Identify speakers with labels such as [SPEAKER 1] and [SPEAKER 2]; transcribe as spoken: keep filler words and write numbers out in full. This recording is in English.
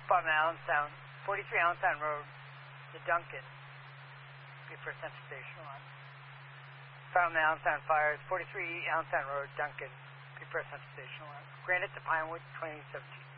[SPEAKER 1] Bottom Allenstown, forty-three Allenstown Road, the Duncan. For Central Station one. Found Allenstown Fires, forty-three Allenstown Road, Duncan. Prepare Central Station one. Granite to Pinewood, twenty seventeen.